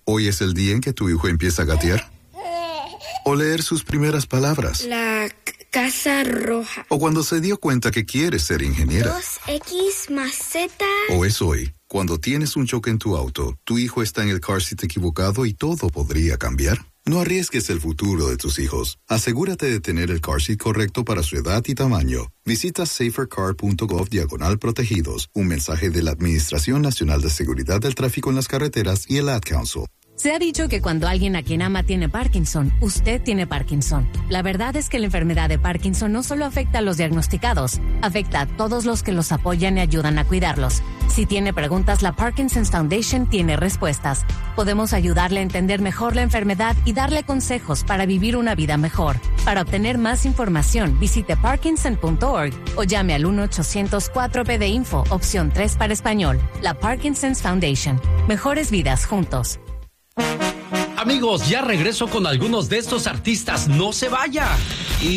¿Hoy es el día en que tu hijo empieza a gatear? ¿O leer sus primeras palabras? La casa roja. ¿O cuando se dio cuenta que quiere ser ingeniera? 2X más Z. ¿O es hoy, cuando tienes un choque en tu auto, tu hijo está en el car seat equivocado y todo podría cambiar? No arriesgues el futuro de tus hijos. Asegúrate de tener el car seat correcto para su edad y tamaño. Visita safercar.gov/protegidos. Un mensaje de la Administración Nacional de Seguridad del Tráfico en las Carreteras y el Ad Council. Se ha dicho que cuando alguien a quien ama tiene Parkinson, usted tiene Parkinson. La verdad es que la enfermedad de Parkinson no solo afecta a los diagnosticados, afecta a todos los que los apoyan y ayudan a cuidarlos. Si tiene preguntas, la Parkinson's Foundation tiene respuestas. Podemos ayudarle a entender mejor la enfermedad y darle consejos para vivir una vida mejor. Para obtener más información, visite parkinson.org o llame al 1-800-4PD-INFO, opción 3 para español. La Parkinson's Foundation. Mejores vidas juntos. Amigos, ya regreso con algunos de estos artistas. ¡No se vaya!